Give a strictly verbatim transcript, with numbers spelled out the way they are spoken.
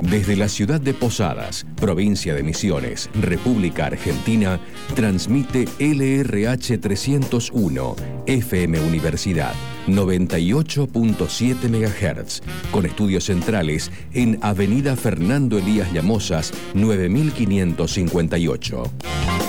Desde la ciudad de Posadas, provincia de Misiones, República Argentina, transmite L R H trescientos uno, F M Universidad, noventa y ocho punto siete megahertz, con estudios centrales en Avenida Fernando Elías Llamosas, nueve mil quinientos cincuenta y ocho.